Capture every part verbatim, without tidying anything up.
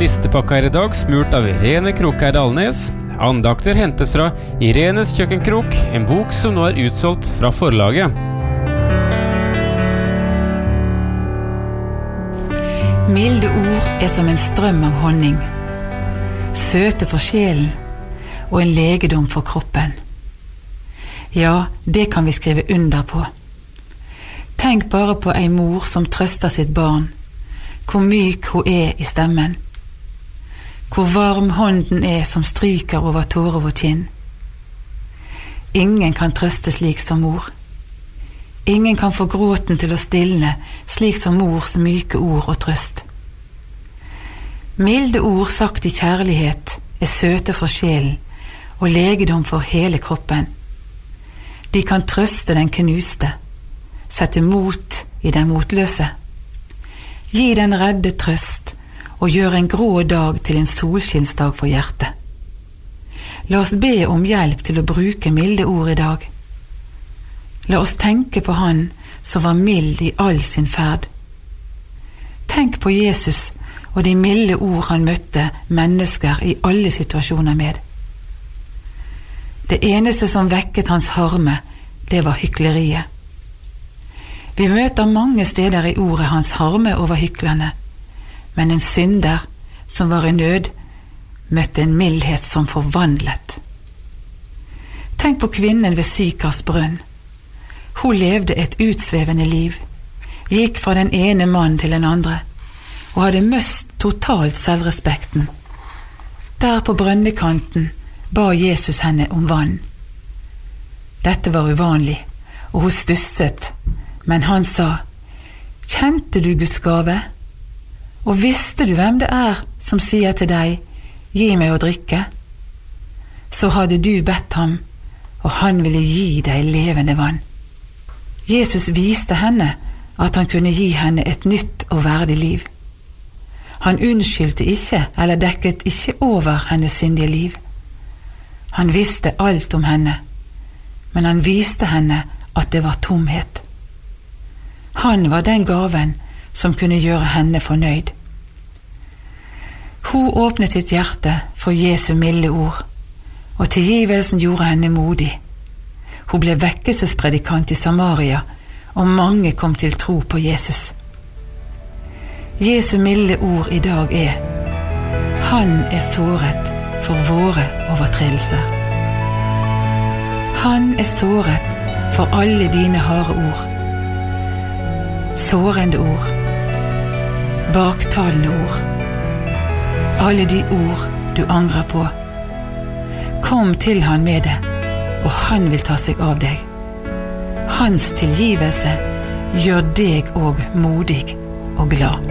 Nistepakka er I dag smurt av Irene Krokeid Alnes. Andakter hentet fra Irenes kjøkkenkrok, en bok som nå er utsolgt fra forlaget. Milde ord er som en strøm av honning, søte for sjelen og en legedom for kroppen. Ja, det kan vi skrive under på. Tenk bare på en mor som trøster sitt barn, hvor myk hun er I stemmen, hvor varm hånden er som stryker over tårer og kinn. Ingen kan trøste slik som mor. Ingen kan få gråten til å stilne slik som mors myke ord og trøst. Milde ord sagt I kjærlighet er søte for sjelen og legedom for hele kroppen. De kan trøste den knuste, sette mot I den motløse. Gi den redde trøst og gjør en grå dag til en solskinnsdag for hjertet. La oss be om hjelp til å bruke milde ord I dag. La oss tenke på han som var mild I all sin ferd. Tenk på Jesus og de milde ord han møtte mennesker I alle situasjoner med. Det eneste som vekket hans harme, det var hykleriet. Vi møter mange steder I ordet hans harme over hyklerne, men en synder som var I nød, møtte en mildhet som forvandlet. Tenk på kvinnen ved Sykars brønn. Hun levde et utsvevende liv, gikk fra den ene mann til den andre, og hadde møst totalt selvrespekten. Der på brønnekanten ba Jesus henne om vann. Dette var uvanlig, og hun stusset, men han sa, «Kjente du Guds gave? Og visste du hvem det er som sier til deg, gi meg å drikke? Så hadde du bedt ham, og han ville gi deg levende vann.» Jesus viste henne at han kunne gi henne et nytt og verdig liv. Han unnskyldte ikke eller dekket ikke over hennes syndige liv. Han visste alt om henne, men han viste henne at det var tomhet. Han var den gaven som kunne gjøre henne fornøyd. Hun åpnet sitt hjerte for Jesu milde ord, og tilgivelsen gjorde henne modig. Hun ble vekkelsespredikant I Samaria, og mange kom til tro på Jesus. Jesu milde ord I dag er, han er såret for våre overtredelser. Han er såret for alle dine harde ord. Sårende ord, baktalende ord, alle de ord du angrer på. Kom til han med det, og han vil ta seg av deg. Hans tilgivelse gjør deg og modig og glad.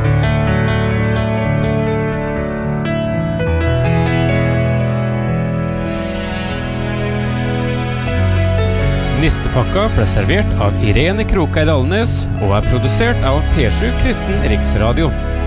Nistepakka ble servert av Irene Krokeid Alnes og er produsert av P sju Kristen Riksradio.